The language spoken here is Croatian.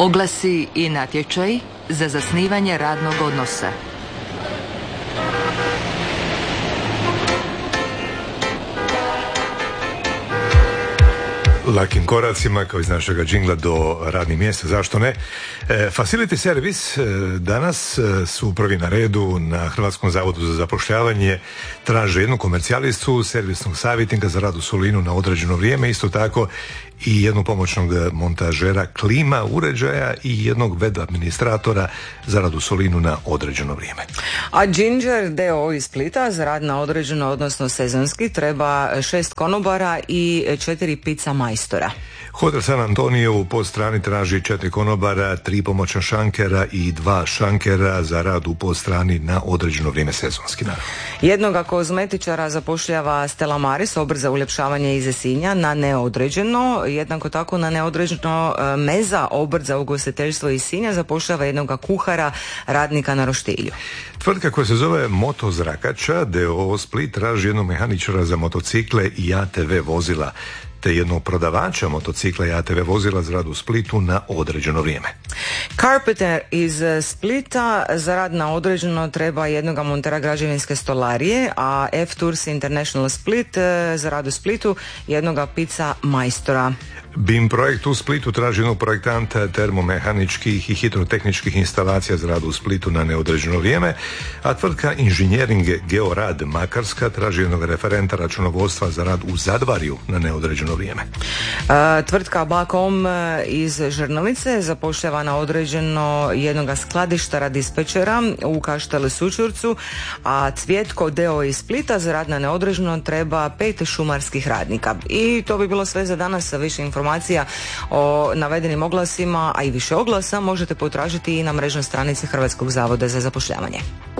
Oglasi i natječaj za zasnivanje radnog odnosa. Lakim koracima, kao iz našega džingla, do radnih mjesta, zašto ne? Facility Service danas su prvi na redu na Hrvatskom zavodu za zapošljavanje, traže jednu komercijalistu, servisnog savjetnika za rad u Solinu na određeno vrijeme, isto tako i jednog pomoćnog montažera klima uređaja i jednog web administratora za rad u Solinu na određeno vrijeme. A Ginger d.o.o. iz Splita za rad na određeno, odnosno sezonski, treba 6 konobara i 4 pizza majstora. Hotel San Antonio u Podstrani traži 4 konobara, 3 pomoćna šankera i 2 šankera za rad u Podstrani na određeno vrijeme, sezonski, naravno. Jednoga kozmetičara zapošljava Stella Maris, obrt za uljepšavanje iz Esinja, na neodređeno. Jednako tako na neodređeno Meza, obrt za ugostiteljstvo iz Sinja, zapošljava jednoga kuhara, radnika na roštilju. Tvrtka koja se zove Motozrakača d.o.o. Split traži jednog mehaničara za motocikle i ATV vozila, te jednog prodavača motocikla i ATV vozila za rad u Splitu na određeno vrijeme. Carpenter iz Splita za rad na određeno treba jednoga montera građevinske stolarije, a F-Tours International Split za rad u Splitu jednoga pizza majstora. BIM projekt u Splitu traži jednog projektanta termomehaničkih i hidrotehničkih instalacija za rad u Splitu na neodređeno vrijeme, a tvrtka Inženjering Georad Makarska traži jednog referenta računovodstva za rad u Zadvarju na neodređeno vrijeme. Tvrtka Bakom iz Žrnovice zapošljava na određeno jednoga skladištara dispečera u Kaštele Sučurcu, a Cvjetko d.o.o. iz Splita za rad na neodređeno treba 5 šumarskih radnika. I to bi bilo sve za danas. Sa više informacija o navedenim oglasima, a i više oglasa možete potražiti i na mrežnoj stranici Hrvatskog zavoda za zapošljavanje.